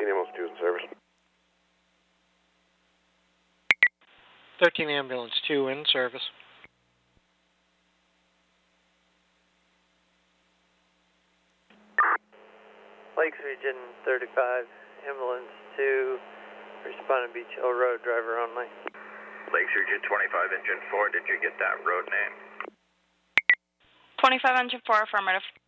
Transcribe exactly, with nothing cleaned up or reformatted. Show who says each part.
Speaker 1: thirteen ambulance two in service.
Speaker 2: thirteen ambulance two in service.
Speaker 3: Lakes Region thirty-five, ambulance two, responding Beach Hill Road, driver only.
Speaker 4: Lakes Region twenty-five, engine four, did you get that road name?
Speaker 5: twenty-five engine four, affirmative.